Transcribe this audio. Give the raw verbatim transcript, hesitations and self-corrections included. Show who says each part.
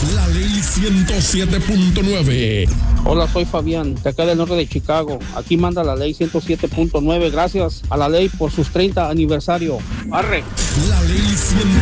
Speaker 1: La ley ciento siete punto nueve.
Speaker 2: Hola, soy Fabián, de acá del norte de Chicago. Aquí manda la ley ciento siete punto nueve. Gracias a la ley por sus treinta aniversario. ¡Arre!
Speaker 1: La ley ciento